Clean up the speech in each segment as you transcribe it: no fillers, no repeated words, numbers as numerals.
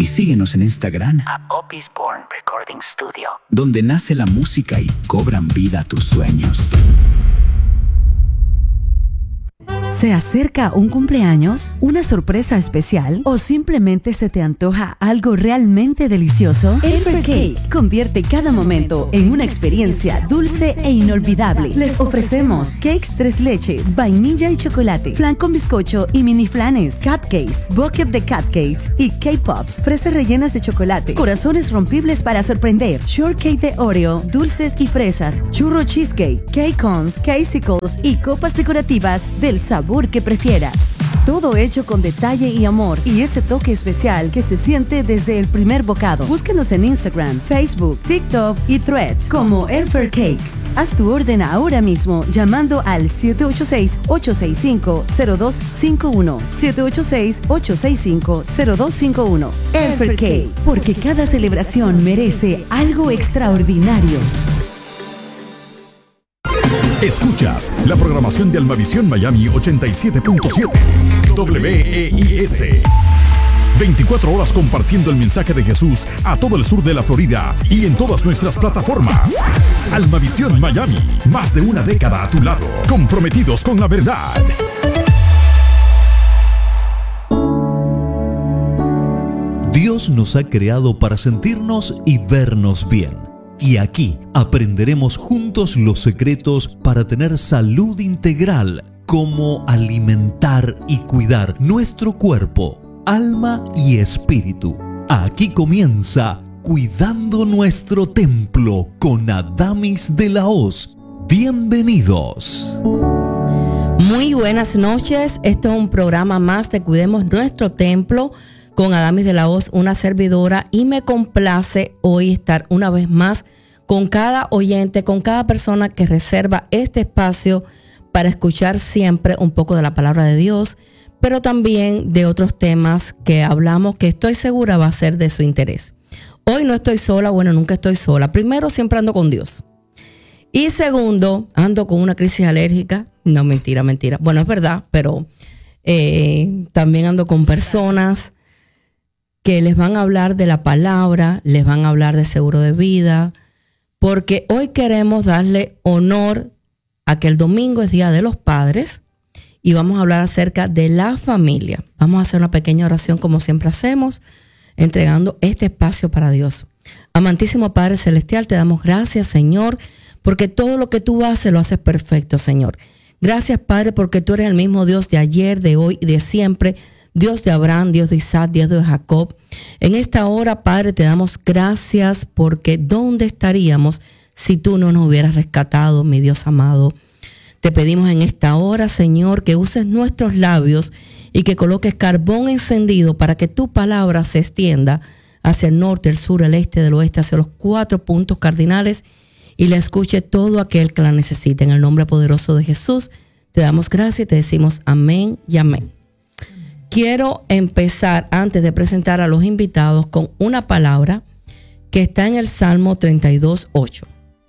Y síguenos en Instagram a Opus Born Recording Studio, donde nace la música y cobran vida tus sueños. ¿Se acerca un cumpleaños, una sorpresa especial o simplemente se te antoja algo realmente delicioso? Elfer Cake convierte cada momento en una experiencia dulce e inolvidable. Les ofrecemos cakes 3 leches, vainilla y chocolate, flan con bizcocho y mini flanes, cupcakes, bucket de cupcakes y K-Pops, fresas rellenas de chocolate, corazones rompibles para sorprender, shortcake de Oreo, dulces y fresas, churro cheesecake, cake cones, casicles y copas decorativas del sabor que prefieras. Todo hecho con detalle y amor y ese toque especial que se siente desde el primer bocado. Búsquenos en Instagram, Facebook, TikTok y Threads como Elfer Cake. Haz tu orden ahora mismo llamando al 786-865-0251. 786-865-0251. Elfer Cake, porque cada celebración merece algo extraordinario. Escuchas la programación de Almavisión Miami 87.7 WEIS. 24 horas compartiendo el mensaje de Jesús a todo el sur de la Florida y en todas nuestras plataformas. Almavisión Miami, más de una década a tu lado, comprometidos con la verdad. Dios nos ha creado para sentirnos y vernos bien. Y aquí aprenderemos juntos los secretos para tener salud integral, cómo alimentar y cuidar nuestro cuerpo, alma y espíritu. Aquí comienza Cuidando Nuestro Templo con Adamis de la Hoz. Bienvenidos. Muy buenas noches. Esto es un programa más de Cuidemos Nuestro Templo con Adamis de la Hoz, una servidora, y me complace hoy estar una vez más con cada oyente, con cada persona que reserva este espacio para escuchar siempre un poco de la palabra de Dios, pero también de otros temas que hablamos que estoy segura va a ser de su interés. Hoy no estoy sola, bueno, nunca estoy sola. Primero, siempre ando con Dios. Y segundo, ando con una crisis alérgica. No, mentira. Bueno, es verdad, pero también ando con personas que les van a hablar de la palabra, les van a hablar de seguro de vida, porque hoy queremos darle honor a que el domingo es Día de los Padres y vamos a hablar acerca de la familia. Vamos a hacer una pequeña oración como siempre hacemos, entregando este espacio para Dios. Amantísimo Padre Celestial, te damos gracias, Señor, porque todo lo que tú haces lo haces perfecto, Señor. Gracias, Padre, porque tú eres el mismo Dios de ayer, de hoy y de siempre, Dios de Abraham, Dios de Isaac, Dios de Jacob. En esta hora, Padre, te damos gracias porque ¿dónde estaríamos si tú no nos hubieras rescatado, mi Dios amado? Te pedimos en esta hora, Señor, que uses nuestros labios y que coloques carbón encendido para que tu palabra se extienda hacia el norte, el sur, el este, del oeste, hacia los 4 puntos cardinales y la escuche todo aquel que la necesite. En el nombre poderoso de Jesús, te damos gracias y te decimos amén y amén. Quiero empezar, antes de presentar a los invitados, con una palabra que está en el Salmo 32:8.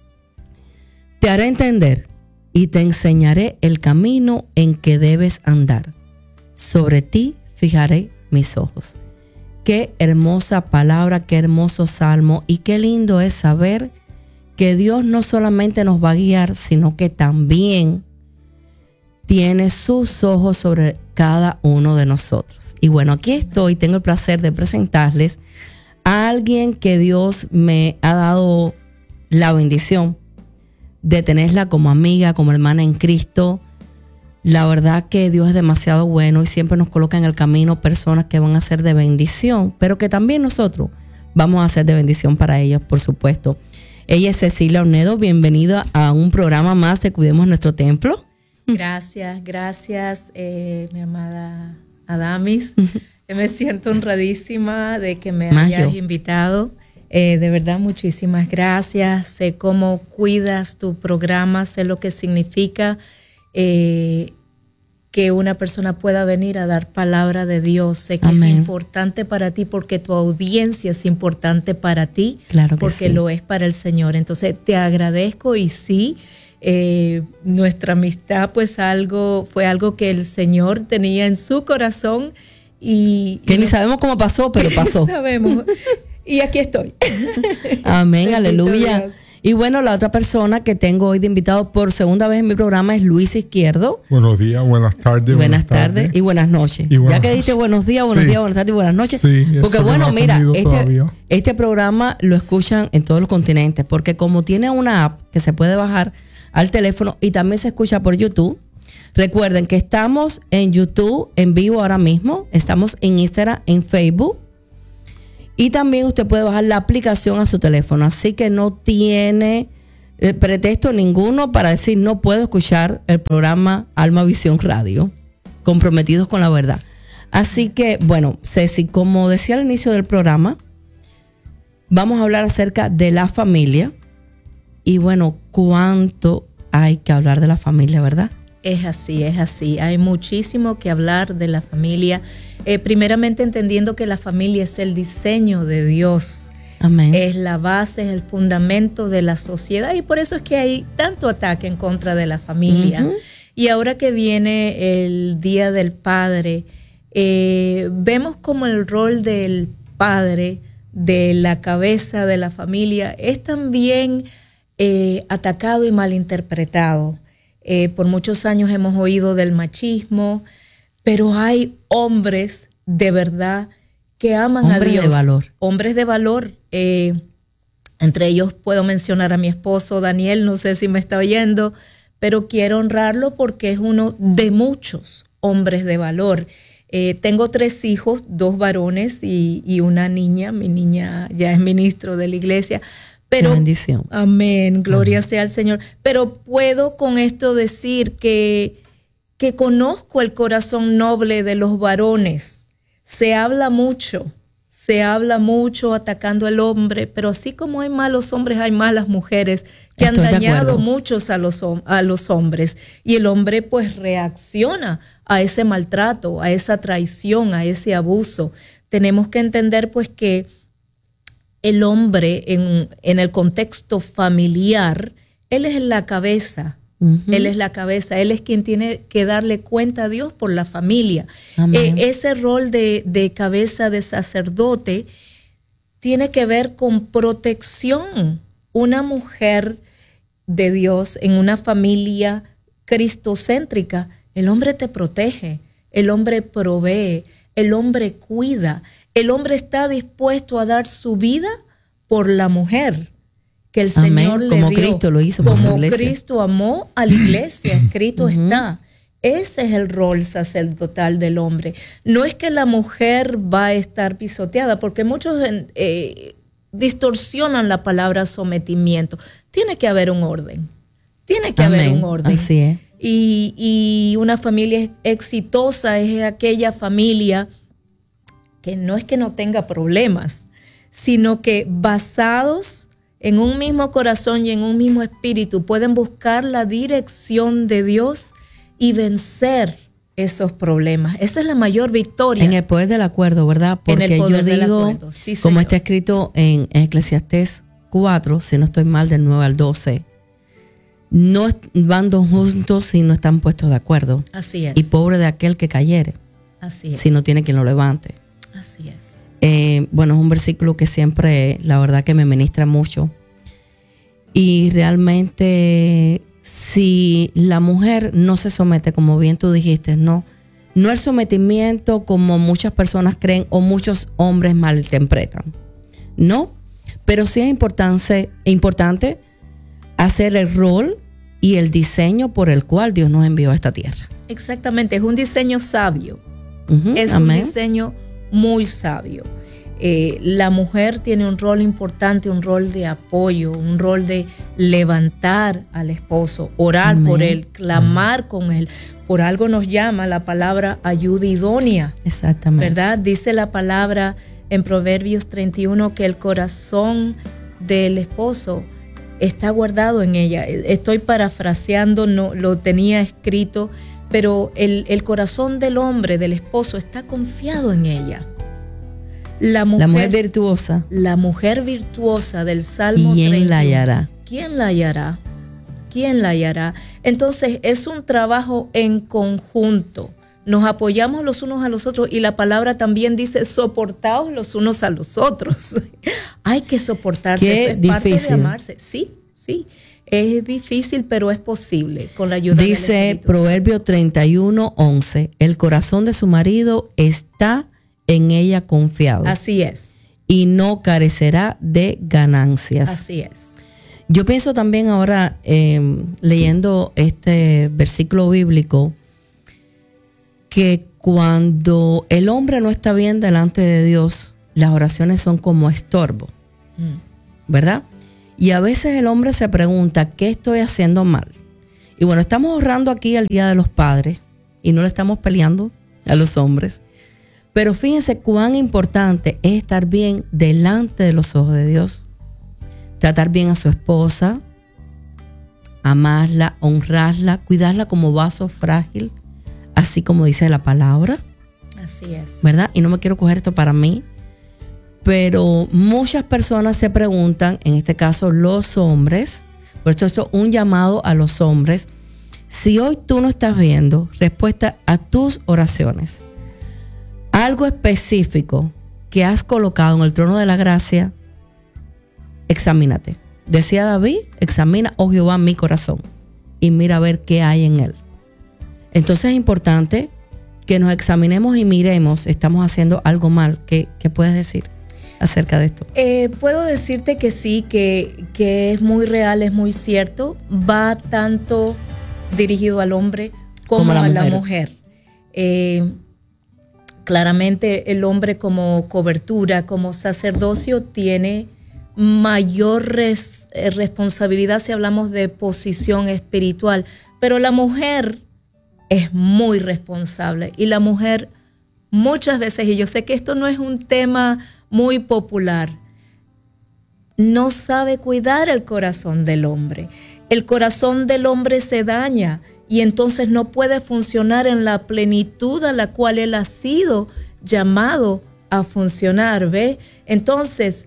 Te haré entender y te enseñaré el camino en que debes andar. Sobre ti fijaré mis ojos. Qué hermosa palabra, qué hermoso salmo y qué lindo es saber que Dios no solamente nos va a guiar, sino que también tiene sus ojos sobre cada uno de nosotros. Y bueno, aquí estoy, tengo el placer de presentarles a alguien que Dios me ha dado la bendición de tenerla como amiga, como hermana en Cristo. La verdad que Dios es demasiado bueno y siempre nos coloca en el camino personas que van a ser de bendición, pero que también nosotros vamos a ser de bendición para ellos, por supuesto. Ella es Cecilia Ornedo, bienvenida a un programa más de Cuidemos Nuestro Templo. Gracias, mi amada Adamis. Me siento honradísima de que me hayas invitado. De verdad, muchísimas gracias. Sé cómo cuidas tu programa, sé lo que significa que una persona pueda venir a dar palabra de Dios. Sé que Amén. Es importante para ti porque tu audiencia es importante para ti, claro que porque sí. Lo es para el Señor. Entonces te agradezco y sí, nuestra amistad pues fue algo que el Señor tenía en su corazón que ni sabemos cómo pasó, pero pasó. Sabemos. Y aquí estoy. Amén, aleluya. Y bueno, la otra persona que tengo hoy de invitado por segunda vez en mi programa es Luis Izquierdo. Buenos días, buenas tardes. Buenas tardes y buenas noches. Ya que dijiste buenos días, buenas tardes y buenas noches. Sí, porque bueno, mira, este programa lo escuchan en todos los continentes, porque como tiene una app que se puede bajar al teléfono y también se escucha por YouTube. Recuerden que estamos en YouTube en vivo ahora mismo, estamos en Instagram, en Facebook. Y también usted puede bajar la aplicación a su teléfono, así que no tiene pretexto ninguno para decir no puedo escuchar el programa Alma Visión Radio, comprometidos con la verdad. Así que, bueno, Ceci, como decía al inicio del programa, vamos a hablar acerca de la familia y bueno, cuánto hay que hablar de la familia, ¿verdad? Es así, hay muchísimo que hablar de la familia. Primeramente entendiendo que la familia es el diseño de Dios. Amén. Es la base, es el fundamento de la sociedad y por eso es que hay tanto ataque en contra de la familia. Uh-huh. Y ahora que viene el Día del Padre, vemos como el rol del padre, de la cabeza de la familia, es también atacado y malinterpretado. Por muchos años hemos oído del machismo, pero hay hombres de verdad que aman a Dios. Hombres de valor. Entre ellos puedo mencionar a mi esposo Daniel, no sé si me está oyendo, pero quiero honrarlo porque es uno de muchos hombres de valor. Tengo 3 hijos, 2 varones y una niña. Mi niña ya es ministro de la iglesia. Pero, qué bendición. Amén, gloria sea al Señor. Pero puedo con esto decir que conozco el corazón noble de los varones. Se habla mucho atacando al hombre, pero así como hay malos hombres, hay malas mujeres que han dañado muchos a los hombres. Y el hombre pues reacciona a ese maltrato, a esa traición, a ese abuso. Tenemos que entender pues que el hombre en el contexto familiar, él es la cabeza. Uh-huh. Él es la cabeza, él es quien tiene que darle cuenta a Dios por la familia. Ese rol de cabeza de sacerdote tiene que ver con protección. Una mujer de Dios en una familia cristocéntrica, el hombre te protege, el hombre provee, el hombre cuida, el hombre está dispuesto a dar su vida por la mujer que el Señor le dio. Como Cristo lo hizo por su iglesia. Como Cristo amó a la iglesia, escrito está. Ese es el rol sacerdotal del hombre. No es que la mujer va a estar pisoteada, porque muchos distorsionan la palabra sometimiento. Tiene que haber un orden. Así es. Y una familia exitosa es aquella familia que no es que no tenga problemas, sino que basados en un mismo corazón y en un mismo espíritu pueden buscar la dirección de Dios y vencer esos problemas. Esa es la mayor victoria. En el poder del acuerdo, ¿verdad? Porque yo digo, sí, como está escrito en Eclesiastés 4, si no estoy mal, del 9 al 12, no van dos juntos si no están puestos de acuerdo. Así es. Y pobre de aquel que cayere. Así es. Si no tiene quien lo levante. Así es. Bueno, es un versículo que siempre, la verdad que me ministra mucho. Y realmente, si la mujer no se somete, como bien tú dijiste, no el sometimiento como muchas personas creen o muchos hombres malinterpretan. No, pero sí es importante hacer el rol y el diseño por el cual Dios nos envió a esta tierra. Exactamente, es un diseño sabio. Es Amén. Un diseño muy sabio. La mujer tiene un rol importante, un rol de apoyo, un rol de levantar al esposo, orar Amén. Por él, clamar con él. Por algo nos llama la palabra ayuda idónea. Exactamente. ¿Verdad? Dice la palabra en Proverbios 31 que el corazón del esposo está guardado en ella. Estoy parafraseando, no lo tenía escrito, pero el corazón del hombre, del esposo, está confiado en ella. La mujer virtuosa. La mujer virtuosa del Salmo 31. ¿Quién la hallará? ¿Quién la hallará? ¿Quién la hallará? Entonces es un trabajo en conjunto. nos apoyamos los unos a los otros, y la palabra también dice soportaos los unos a los otros. Hay que soportarse, Qué eso es difícil. parte de amarse. Sí, es difícil, pero es posible con la ayuda del Dice Espíritu Proverbio 31:11, el corazón de su marido está en ella confiado. Así es. Y no carecerá de ganancias. Así es. Yo pienso también ahora, leyendo este versículo bíblico, que cuando el hombre no está bien delante de Dios, las oraciones son como estorbo, ¿verdad? Y a veces el hombre se pregunta, ¿qué estoy haciendo mal? Y bueno, estamos honrando aquí el Día de los Padres y no le estamos peleando a los hombres. Pero fíjense cuán importante es estar bien delante de los ojos de Dios. Tratar bien a su esposa, amarla, honrarla, cuidarla como vaso frágil, así como dice la palabra. Así es. ¿Verdad? Y no me quiero coger esto para mí, pero muchas personas se preguntan, en este caso los hombres, por esto es un llamado a los hombres, si hoy tú no estás viendo respuesta a tus oraciones, algo específico que has colocado en el trono de la gracia, examínate. Decía David, examina, oh Jehová, mi corazón y mira a ver qué hay en él. Entonces es importante que nos examinemos y miremos, estamos haciendo algo mal. ¿Qué puedes decir acerca de esto? Puedo decirte que sí, que es muy real, es muy cierto. Va tanto dirigido al hombre como a la mujer. Claramente el hombre como cobertura, como sacerdocio, tiene mayor responsabilidad si hablamos de posición espiritual, pero la mujer es muy responsable, y la mujer muchas veces, y yo sé que esto no es un tema muy popular, no sabe cuidar el corazón del hombre. El corazón del hombre se daña y entonces no puede funcionar en la plenitud a la cual él ha sido llamado a funcionar, ¿ve? Entonces,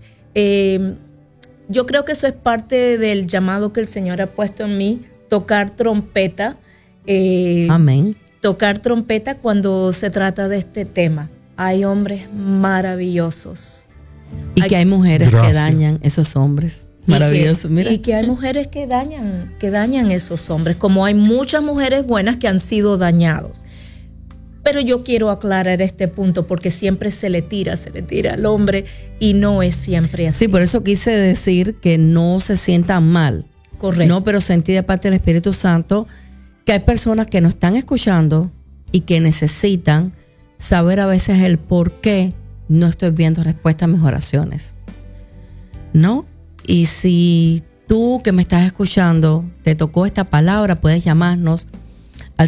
yo creo que eso es parte del llamado que el Señor ha puesto en mí, tocar trompeta. Amén. Tocar trompeta cuando se trata de este tema. Hay hombres maravillosos. Y que hay mujeres que dañan esos hombres. Maravilloso. Mira. Y que hay mujeres que dañan esos hombres, como hay muchas mujeres buenas que han sido dañados. Pero yo quiero aclarar este punto porque siempre se le tira al hombre y no es siempre así. Sí, por eso quise decir que no se sientan mal. Correcto. No, pero sentí de parte del Espíritu Santo que hay personas que no están escuchando y que necesitan saber a veces el por qué no estoy viendo respuesta a mis oraciones. ¿No? Y si tú que me estás escuchando te tocó esta palabra, puedes llamarnos al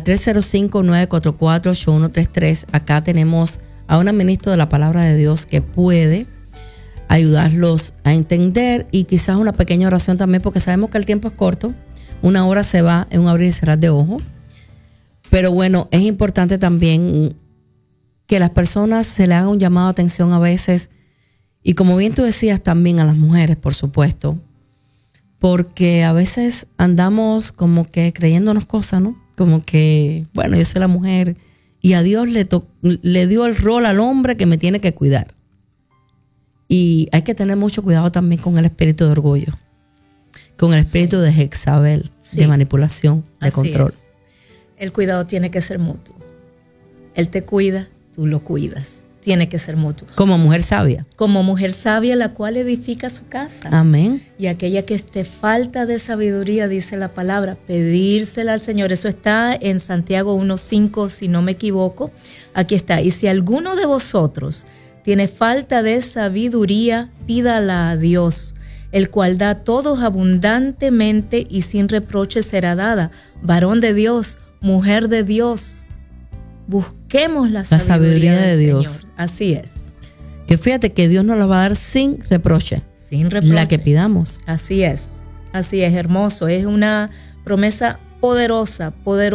305-944-8133. Acá tenemos a un ministro de la palabra de Dios que puede ayudarlos a entender, y quizás una pequeña oración también, porque sabemos que el tiempo es corto. Una hora se va en un abrir y cerrar de ojo. Pero bueno, es importante también que las personas se le haga un llamado de atención a veces, y como bien tú decías, también a las mujeres, por supuesto, porque a veces andamos como que creyéndonos cosas, ¿no? Como que, bueno, yo soy la mujer y a Dios le dio el rol al hombre que me tiene que cuidar. Y hay que tener mucho cuidado también con el espíritu de orgullo, con el espíritu de Jezabel, de manipulación, de control. Es. El cuidado tiene que ser mutuo. Él te cuida, tú lo cuidas. Tiene que ser mutuo. Como mujer sabia. Como mujer sabia, la cual edifica su casa. Amén. Y aquella que esté falta de sabiduría, dice la palabra, pedírsela al Señor. Eso está en Santiago 1:5, si no me equivoco. Aquí está. Y si alguno de vosotros tiene falta de sabiduría, pídala a Dios, el cual da a todos abundantemente y sin reproche será dada. Varón de Dios, mujer de Dios, busquemos la sabiduría del Dios. Señor. Así es. Que fíjate que Dios nos la va a dar sin reproche. Sin reproche. La que pidamos. Así es, hermoso. Es una promesa poderosa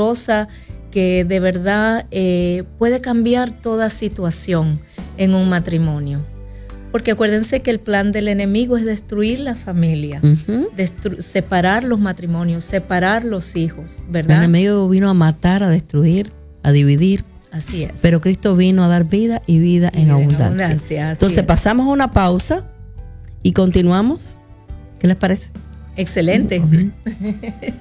que de verdad puede cambiar toda situación en un matrimonio. Porque acuérdense que el plan del enemigo es destruir la familia, separar los matrimonios, separar los hijos, ¿verdad? El enemigo vino a matar, a destruir, a dividir. Así es. Pero Cristo vino a dar vida y vida en abundancia. Entonces pasamos a una pausa y continuamos. ¿Qué les parece? Excelente.